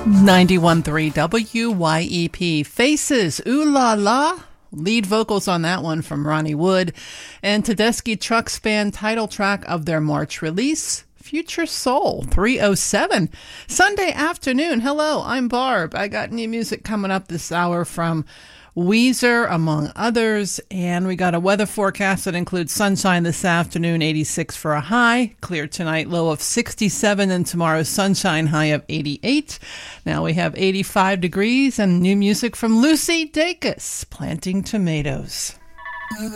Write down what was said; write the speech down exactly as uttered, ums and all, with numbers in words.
ninety-one point three W Y E P. Faces, Ooh La La. Lead vocals on that one from Ronnie Wood. And Tedeschi Trucks Band, title track of their March release, Future Soul, three oh seven. Sunday afternoon. Hello, I'm Barb. I got new music coming up this hour from Weezer, among others, and we got a weather forecast that includes sunshine this afternoon, eighty-six for a high, clear tonight, low of sixty-seven, and tomorrow's sunshine, high of eighty-eight. Now we have eighty-five degrees, and new music from Lucy Dacus, Planting Tomatoes.